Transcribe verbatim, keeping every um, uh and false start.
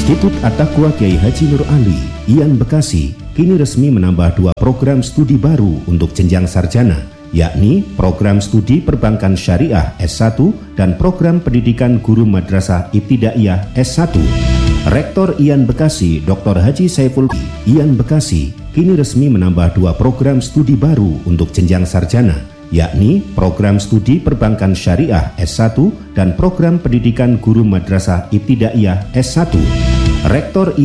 Institut At-Taqwa Kiai Haji Nur Ali, I A N Bekasi, kini resmi menambah dua program studi baru untuk jenjang sarjana, yakni program studi Perbankan Syariah S satu dan program Pendidikan Guru Madrasah Ibtidaiyah S satu. Rektor I A N Bekasi, Doktor Haji Saiful I A N Bekasi, kini resmi menambah dua program studi baru untuk jenjang sarjana, yakni program studi Perbankan Syariah S satu dan program Pendidikan Guru Madrasah Ibtidaiyah S satu. Rektor